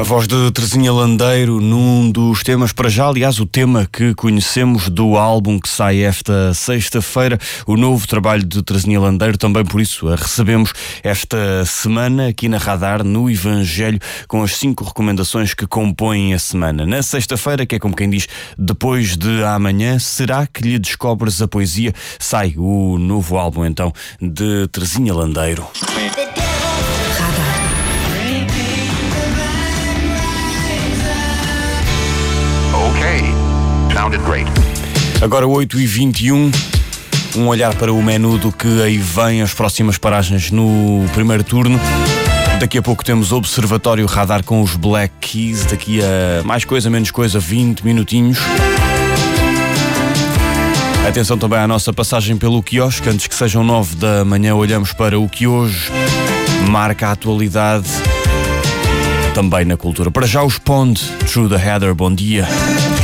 voz de Terezinha Landeiro num dos temas para já, aliás, o tema que conhecemos do álbum que sai esta sexta-feira, o novo trabalho de Terezinha Landeiro, também por isso a recebemos esta semana aqui na Radar, no Evangelho, com as 5 recomendações que compõem a semana. Na sexta-feira, que é como quem diz, depois de amanhã, será que lhe descobres a poesia? Sai o novo álbum então de Terezinha Landeiro. Agora 8h21, um olhar para o menu do que aí vem, as próximas paragens no primeiro turno. Daqui a pouco temos Observatório Radar com os Black Keys, daqui a mais coisa, menos coisa, 20 minutinhos. Atenção também à nossa passagem pelo quiosque, antes que sejam 9 da manhã, olhamos para o que hoje marca a atualidade, também na cultura. Para já os Pond, Through the Heather, bom dia.